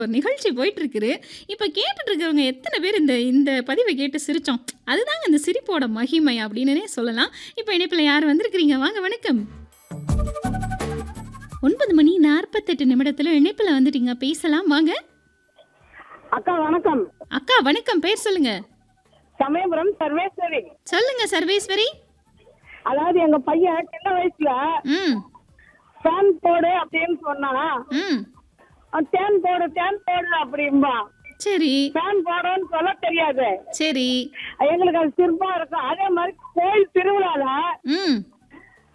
ஒரு நிகழ்ச்சி போயிட்டுருக்குது. இப்ப கேட்டுட்டு இருக்கிறவங்க எத்தன பேர் இந்த இந்த பதிவ கேட்டு சிரிச்சோம். அதுதாங்க இந்த சிரிப்போட மகிமை அப்டின்னுனே சொல்லலாம். இப்ப இணைப்புல யார் வந்திருக்கிறீங்க? வாங்க வணக்கம். 9 மணி 48 நிமிடத்துல இணைப்புல வந்துட்டீங்க. பேசலாம் வாங்க. அக்கா வணக்கம். அக்கா வணக்கம். பேர் சொல்லுங்க. சமயபுரம் சர்வேஸ்வரி. சொல்லுங்க சர்வேஸ்வரி. அதாவது எங்க பையன் சின்ன வயசுல ம். ஃபேன் போடு அப்படின்னு சொன்னா ம். தேன் போடு அப்படிம்பா. சரி. ஃபேன் போடுன்னு சொல்ல தெரியாது. சரி. எங்களுக்கு அது சிறப்பா இருக்கும். அதே மாதிரி கோயில் திருவிழால ம்.